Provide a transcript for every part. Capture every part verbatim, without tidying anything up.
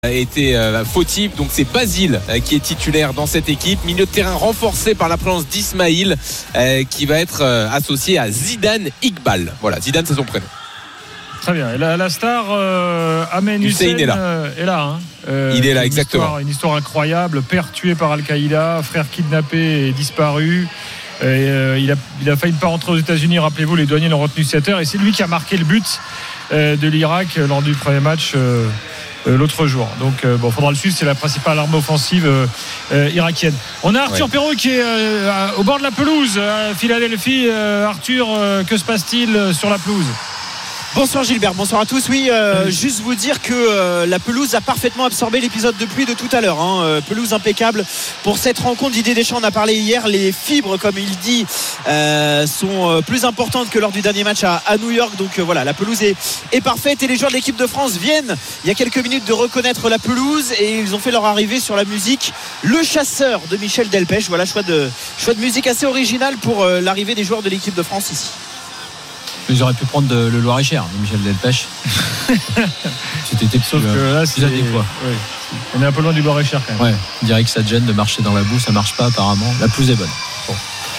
été euh, fautif, donc c'est Basile euh, qui est titulaire dans cette équipe. Milieu de terrain renforcé par la présence d'Ismaïl euh, qui va être euh, associé à Zidane Iqbal. Voilà, Zidane c'est son prénom. Très bien. Et la, la star euh, Amen Hussein est là. Euh, est là hein. euh, Il est là, une exactement. Histoire, une histoire incroyable. Père tué par Al-Qaïda, frère kidnappé et disparu. Et, euh, il, a, il a failli ne pas rentrer aux États-Unis. Rappelez-vous, les douaniers l'ont retenu sept heures. Et c'est lui qui a marqué le but euh, de l'Irak euh, lors du premier match euh, euh, l'autre jour. Donc, euh, bon, faudra le suivre. C'est la principale arme offensive euh, euh, irakienne. On a Arthur ouais. Perrault qui est euh, au bord de la pelouse à Philadelphie. Euh, Arthur, euh, que se passe-t-il sur la pelouse ? Bonsoir Gilbert, bonsoir à tous. Oui, euh, oui. Juste vous dire que euh, la pelouse a parfaitement absorbé l'épisode de pluie de tout à l'heure. Hein. Euh, pelouse impeccable pour cette rencontre. Didier Deschamps en a parlé hier. Les fibres, comme il dit, euh, sont euh, plus importantes que lors du dernier match à, à New York. Donc euh, voilà, la pelouse est, est parfaite. Et les joueurs de l'équipe de France viennent, il y a quelques minutes, de reconnaître la pelouse. Et ils ont fait leur arrivée sur la musique Le Chasseur de Michel Delpech. Voilà, choix de, choix de musique assez original pour euh, l'arrivée des joueurs de l'équipe de France ici. Ils auraient pu prendre de, le Loir-et-Cher, Michel Delpech. C'était sauf que là, c'est adéquat. Oui. On est un peu loin du Loir-et-Cher quand même. Ouais, on dirait que ça te gêne de marcher dans la boue, ça marche pas apparemment. La pelouse est bonne. Bon.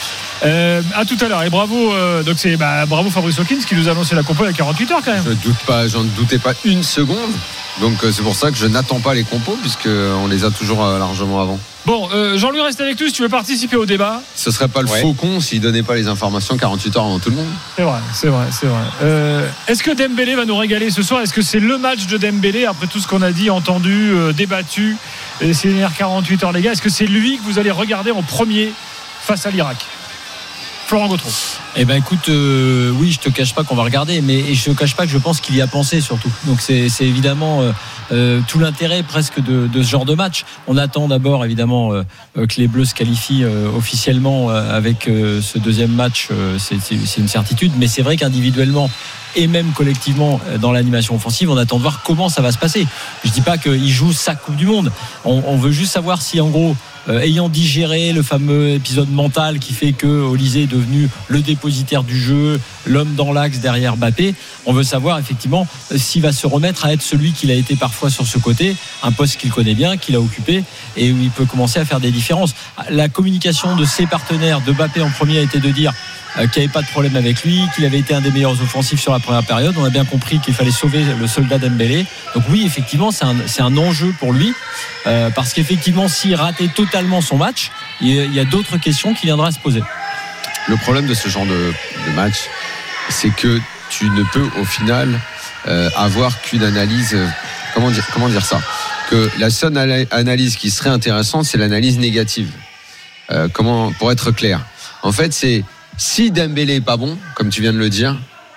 Euh, à tout à l'heure et bravo euh, donc c'est bah, bravo Fabrice Hawkins qui nous a annoncé la compo il y a quarante-huit heures quand même. Je doute pas, j'en doutais pas une seconde. Donc euh, c'est pour ça que je n'attends pas les compos puisqu'on les a toujours euh, largement avant. Bon, euh, Jean-Louis reste avec nous si tu veux participer au débat. Ce serait pas le ouais. faucon s'il donnait pas les informations quarante-huit heures avant tout le monde. C'est vrai, c'est vrai, c'est vrai. Euh, est-ce que Dembélé va nous régaler ce soir ? Est-ce que c'est le match de Dembélé après tout ce qu'on a dit, entendu, euh, débattu ces dernières quarante-huit heures les gars ? Est-ce que c'est lui que vous allez regarder en premier face à l'Irak ? Florent Gautreau. Eh ben écoute, euh, oui, je te cache pas qu'on va regarder, mais je te cache pas que je pense qu'il y a pensé surtout. Donc c'est, c'est évidemment euh, euh, tout l'intérêt presque de, de ce genre de match. On attend d'abord évidemment euh, que les Bleus se qualifient euh, officiellement euh, avec euh, ce deuxième match. Euh, c'est, c'est, c'est une certitude, mais c'est vrai qu'individuellement et même collectivement dans l'animation offensive, on attend de voir comment ça va se passer. Je dis pas qu'il joue sa Coupe du Monde. On, on veut juste savoir si en gros, euh, ayant digéré le fameux épisode mental qui fait que Olysée est devenu le dépositaire du jeu, l'homme dans l'axe derrière Mbappé, on veut savoir effectivement s'il va se remettre à être celui qu'il a été parfois sur ce côté, un poste qu'il connaît bien, qu'il a occupé et où il peut commencer à faire des différences. La communication de ses partenaires, de Mbappé en premier, a été de dire qu'il n'y avait pas de problème avec lui, qu'il avait été un des meilleurs offensifs sur la première période. On a bien compris qu'il fallait sauver le soldat Dembélé. Donc oui, effectivement, c'est un, c'est un enjeu pour lui, euh, parce qu'effectivement, s'il ratait totalement son match, il y a d'autres questions qui viendraient à se poser. Le problème de ce genre de, de match, c'est que tu ne peux au final euh, avoir qu'une analyse, euh, comment dire, comment dire ça, que la seule analyse qui serait intéressante, c'est l'analyse négative. Euh, comment, pour être clair, en fait, c'est si Dembélé est pas bon, comme tu viens de le dire,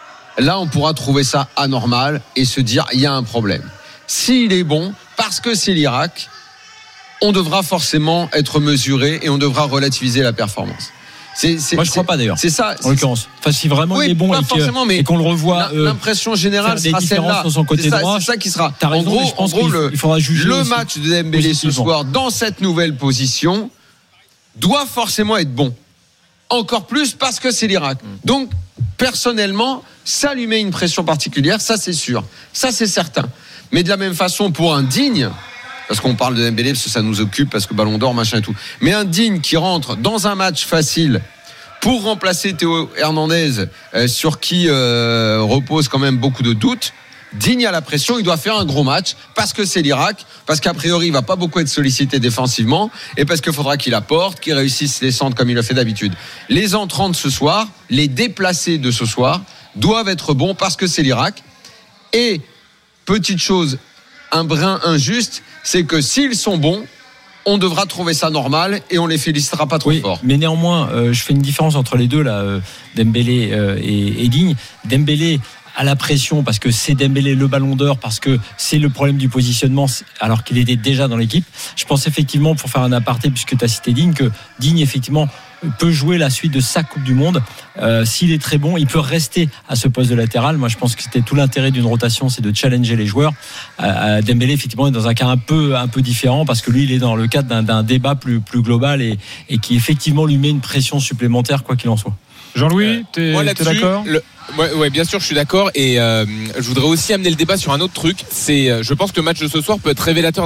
là on pourra trouver ça anormal et se dire il y a un problème. S'il est bon, parce que c'est l'Irak, on devra forcément être mesuré et on devra relativiser la performance. C'est, c'est, Moi je ne crois pas d'ailleurs. C'est ça. En l'occurrence. Enfin, si vraiment oui, il est bon et, que, et qu'on le revoit. L'impression euh, générale sera celle-là. Sur son côté c'est, ça, droit, c'est ça qui sera. T'as raison, en gros, je pense en gros qu'il le, il faudra juger le match de Dembélé ce soir dans cette nouvelle position doit forcément être bon. Encore plus parce que c'est l'Irak. Donc, personnellement, ça lui met une pression particulière, ça c'est sûr. Ça c'est certain. Mais de la même façon, pour un digne, parce qu'on parle de Dembélé, parce que ça nous occupe, parce que Ballon d'Or, machin et tout. Mais un digne qui rentre dans un match facile pour remplacer Théo Hernandez, euh, sur qui euh, repose quand même beaucoup de doutes, digne à la pression, il doit faire un gros match parce que c'est l'Irak, parce qu'a priori il va pas beaucoup être sollicité défensivement et parce qu'il faudra qu'il apporte, qu'il réussisse les centres comme il le fait d'habitude. Les entrants de ce soir, les déplacés de ce soir doivent être bons parce que c'est l'Irak. Et petite chose, un brin injuste, c'est que s'ils sont bons, on devra trouver ça normal et on les félicitera pas trop oui, fort. Mais néanmoins, euh, je fais une différence entre les deux là, euh, Dembélé euh, et, et Digne. Dembélé à la pression parce que c'est Dembélé le Ballon d'Or, parce que c'est le problème du positionnement alors qu'il était déjà dans l'équipe. Je pense effectivement, pour faire un aparté puisque tu as cité Digne, que Digne effectivement peut jouer la suite de sa Coupe du Monde. Euh, s'il est très bon, il peut rester à ce poste de latéral. Moi je pense que c'était tout l'intérêt d'une rotation, c'est de challenger les joueurs. Euh, Dembélé effectivement est dans un cas un peu, un peu différent parce que lui il est dans le cadre d'un, d'un débat plus, plus global et, et qui effectivement lui met une pression supplémentaire quoi qu'il en soit. Jean-Louis, t'es, euh, moi, t'es là-dessus, d'accord le, ouais, ouais, bien sûr, je suis d'accord. Et euh, je voudrais aussi amener le débat sur un autre truc. C'est, je pense que le match de ce soir peut être révélateur